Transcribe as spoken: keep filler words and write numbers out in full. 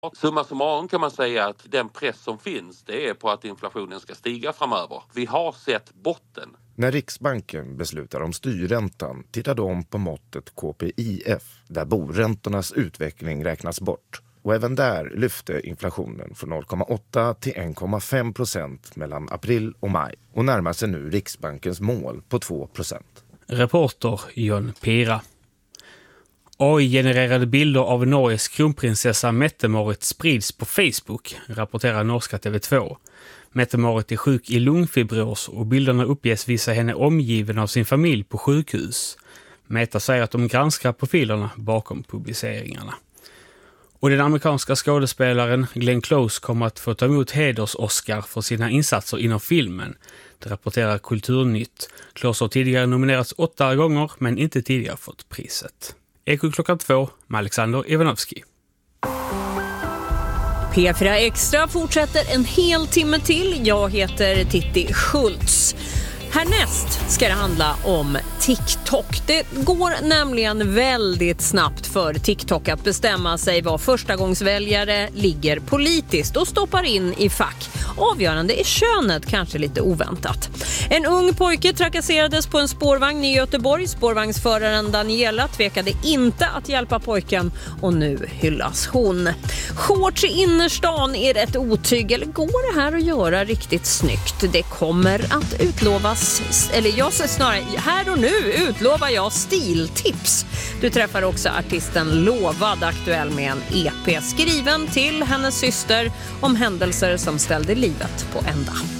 Summa summarum kan man säga att den press som finns, det är på att inflationen ska stiga framöver. Vi har sett botten. När Riksbanken beslutar om styrräntan tittar de på måttet K P I F, där boräntornas utveckling räknas bort. Och även där lyfte inflationen från noll komma åtta till en komma fem procent mellan april och maj och närmar sig nu Riksbankens mål på två procent. Reporter Jon Pira. A I-genererade bilder av Norges kronprinsessa Mette-Marit sprids på Facebook, rapporterar norska T V två. Mette-Marit är sjuk i lungfibros och bilderna uppges visa henne omgiven av sin familj på sjukhus. Meta säger att de granskar profilerna bakom publiceringarna. Och den amerikanska skådespelaren Glenn Close kommer att få ta emot heders-Oscar för sina insatser inom filmen. Det rapporterar Kulturnytt. Close har tidigare nominerats åtta gånger men inte tidigare fått priset. Eko klockan två med Alexander Ivanovski. P fyra Extra fortsätter en hel timme till. Jag heter Titti Schultz. Härnäst ska det handla om TikTok. Det går nämligen väldigt snabbt för TikTok att bestämma sig vad förstagångsväljare ligger politiskt och stoppar in i fack. Avgörande är könet, kanske lite oväntat. En ung pojke trakasserades på en spårvagn i Göteborg. Spårvagnsföraren Daniela tvekade inte att hjälpa pojken och nu hyllas hon. Shorts i innerstan är ett otyg, eller går det här att göra riktigt snyggt? Det kommer att utlovas, eller jag säger snarare här och nu utlovar jag stiltips. Du träffar också artisten Lovad, aktuell med en E P skriven till hennes syster om händelser som ställde livet på ända.